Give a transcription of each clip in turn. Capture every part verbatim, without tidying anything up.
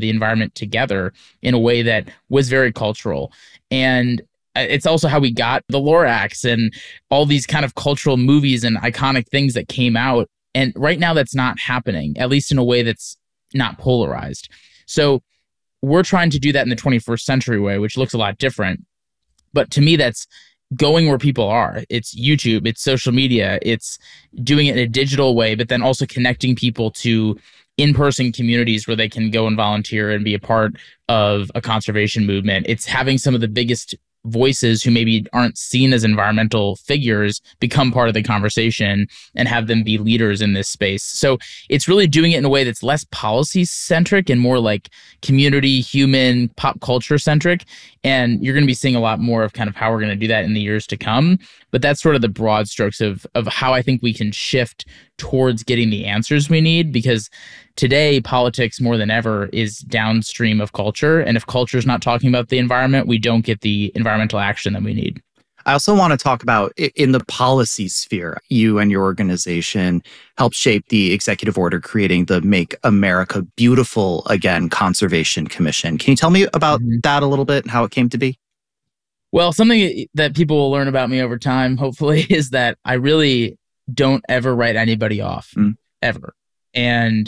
the environment together in a way that was very cultural. And it's also how we got the Lorax and all these kind of cultural movies and iconic things that came out. And right now that's not happening, at least in a way that's not polarized. So we're trying to do that in the twenty-first century way, which looks a lot different. But to me, that's going where people are. It's YouTube, it's social media, it's doing it in a digital way, but then also connecting people to in-person communities where they can go and volunteer and be a part of a conservation movement. It's having some of the biggest voices who maybe aren't seen as environmental figures become part of the conversation and have them be leaders in this space. So it's really doing it in a way that's less policy centric and more like community, human, pop culture centric. And you're going to be seeing a lot more of kind of how we're going to do that in the years to come. But that's sort of the broad strokes of, of how I think we can shift towards getting the answers we need, because today politics more than ever is downstream of culture. And if culture is not talking about the environment, we don't get the environmental action that we need. I also want to talk about in the policy sphere, you and your organization helped shape the executive order creating the Make America Beautiful Again Conservation Commission. Can you tell me about mm-hmm. that a little bit and how it came to be? Well, something that people will learn about me over time, hopefully, is that I really don't ever write anybody off, mm. ever. And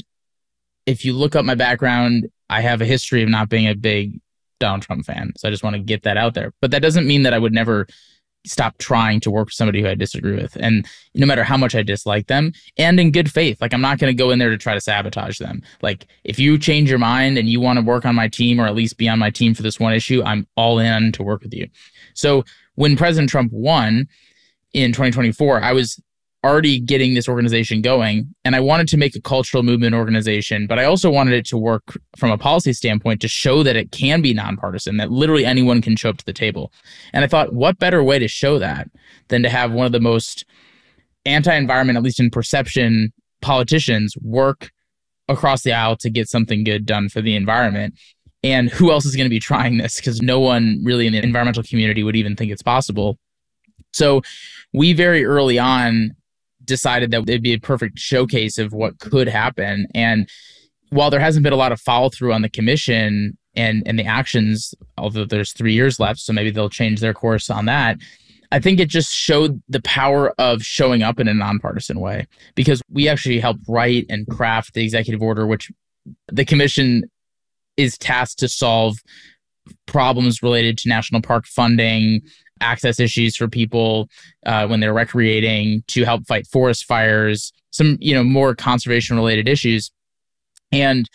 if you look up my background, I have a history of not being a big Donald Trump fan. So I just want to get that out there. But that doesn't mean that I would never stop trying to work with somebody who I disagree with. And no matter how much I dislike them, and in good faith, like I'm not going to go in there to try to sabotage them. Like if you change your mind and you want to work on my team or at least be on my team for this one issue, I'm all in to work with you. So when President Trump won in twenty twenty-four, I was already getting this organization going, and I wanted to make a cultural movement organization, but I also wanted it to work from a policy standpoint to show that it can be nonpartisan, that literally anyone can show up to the table. And I thought, what better way to show that than to have one of the most anti-environment, at least in perception, politicians work across the aisle to get something good done for the environment. And who else is going to be trying this? Because no one really in the environmental community would even think it's possible. So we very early on decided that it'd be a perfect showcase of what could happen. And while there hasn't been a lot of follow through on the commission and, and the actions, although there's three years left, so maybe they'll change their course on that, I think it just showed the power of showing up in a nonpartisan way, because we actually helped write and craft the executive order, which the commission is tasked to solve problems related to national park funding, access issues for people uh, when they're recreating, to help fight forest fires, some, you know, more conservation related issues. And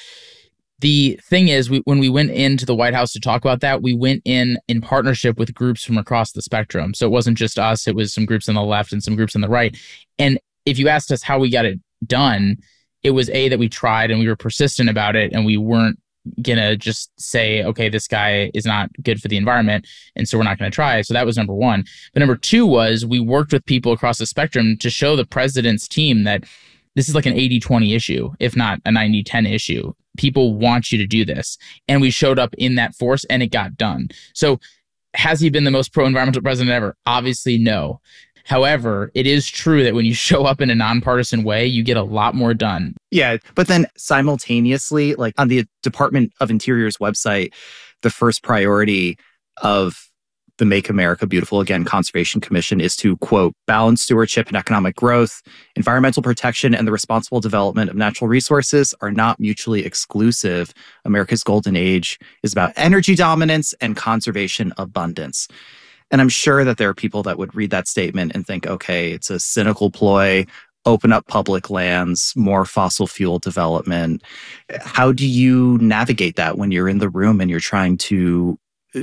the thing is, we, when we went into the White House to talk about that, we went in in partnership with groups from across the spectrum. So it wasn't just us, it was some groups on the left and some groups on the right. And if you asked us how we got it done, it was A, that we tried and we were persistent about it, and we weren't gonna just say, okay, this guy is not good for the environment, and so we're not gonna try. So that was number one. But number two was we worked with people across the spectrum to show the president's team that this is like an eighty twenty issue, if not a ninety ten issue. People want you to do this. And we showed up in that force and it got done. So has he been the most pro-environmental president ever? Obviously, no. However, it is true that when you show up in a nonpartisan way, you get a lot more done. Yeah, but then simultaneously, like on the Department of Interior's website, the first priority of the Make America Beautiful Again Conservation Commission is to, quote, balance stewardship and economic growth. Environmental protection and the responsible development of natural resources are not mutually exclusive. America's golden age is about energy dominance and conservation abundance. And I'm sure that there are people that would read that statement and think, okay, it's a cynical ploy, open up public lands, more fossil fuel development. How do you navigate that when you're in the room and you're trying to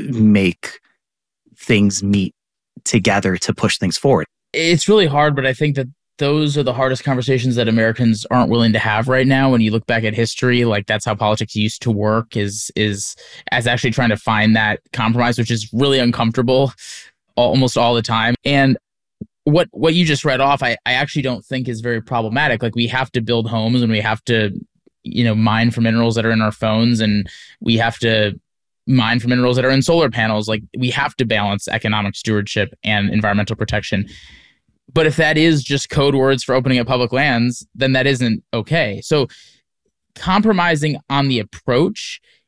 make things meet together to push things forward? It's really hard, but I think that those are the hardest conversations that Americans aren't willing to have right now. When you look back at history, like that's how politics used to work, is is as actually trying to find that compromise, which is really uncomfortable almost all the time. And what what you just read off, I, I actually don't think is very problematic. Like we have to build homes and we have to, you know, mine for minerals that are in our phones, and we have to mine for minerals that are in solar panels. Like we have to balance economic stewardship and environmental protection. But if that is just code words for opening up public lands, then that isn't okay. So compromising on the approach